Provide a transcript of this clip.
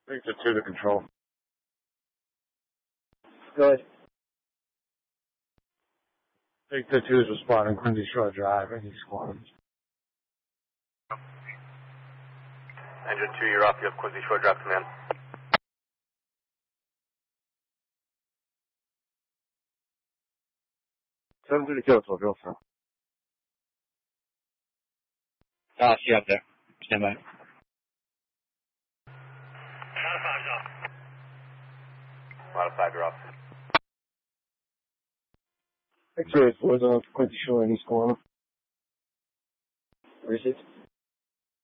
Victor 2 to control. Go ahead. Victor 2 is responding Quincy Shore Drive, any squadrons. Engine 2, you're off. You have Quincy Shore Drive command. 730 Kilo, so drill for. See you up there. Stand by. Modified, you're off. X-ray 4 Quincy Shore, any squadron. Received.